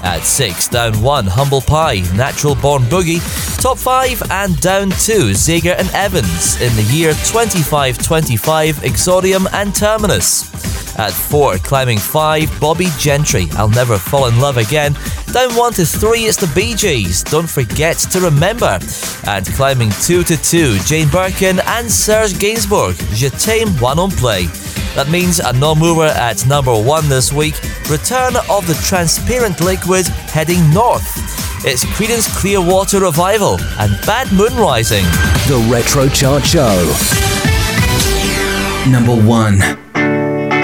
At 6, down 1, Humble Pie, Natural Born Boogie. Top 5 and down 2, Zager and Evans, In the Year 2525, Exodium and Terminus. At 4, climbing 5, Bobby Gentry, I'll Never Fall in Love Again. Down 1 to 3, it's the Bee Gees, Don't Forget to Remember. And climbing 2 to 2, Jane Birkin and Serge Gainsbourg, Je t'aime, One on Play. That means a non-mover at number 1 this week, Return of the Transparent Liquid, heading north. It's Creedence Clearwater Revival and Bad Moon Rising. The Retro Chart Show. Number 1.